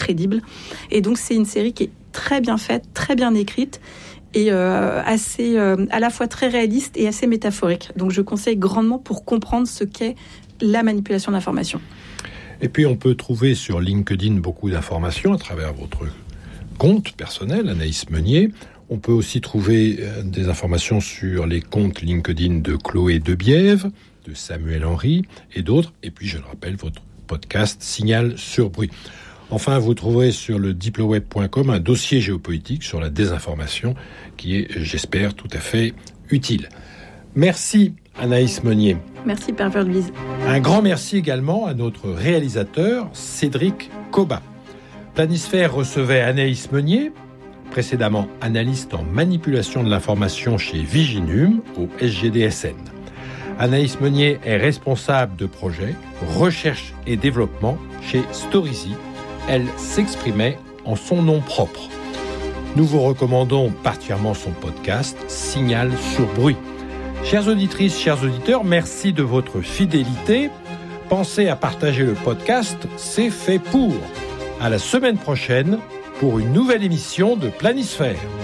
crédible. Et donc c'est une série qui est très bien faite, très bien écrite et assez à la fois très réaliste et assez métaphorique. Donc je conseille grandement pour comprendre ce qu'est la manipulation d'information. Et puis on peut trouver sur LinkedIn beaucoup d'informations à travers votre compte personnel, Anaïs Meunier. On peut aussi trouver des informations sur les comptes LinkedIn de Chloé Debiève, de Samuel Henry et d'autres. Et puis, je le rappelle, votre podcast Signal sur bruit. Enfin, vous trouverez sur le diploweb.com un dossier géopolitique sur la désinformation qui est, j'espère, tout à fait utile. Merci Anaïs Meunier. Merci Pervers Louise. Un grand merci également à notre réalisateur Cédric Cobat. Planisphère recevait Anaïs Meunier, précédemment analyste en manipulation de l'information chez Viginum au SGDSN. Anaïs Meunier est responsable de projet, recherche et développement chez Storyzy. Elle s'exprimait en son nom propre. Nous vous recommandons particulièrement son podcast Signal sur bruit. Chères auditrices, chers auditeurs, merci de votre fidélité. Pensez à partager le podcast, c'est fait pour. À la semaine prochaine pour une nouvelle émission de Planisphère.